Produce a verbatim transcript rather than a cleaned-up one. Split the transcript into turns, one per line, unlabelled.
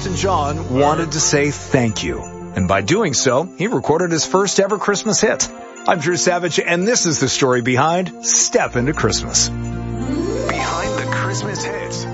Elton John wanted to say thank you. And by doing so, he recorded his first ever Christmas hit. I'm Drew Savage, and this is the story behind Step Into Christmas.
Behind the Christmas hits.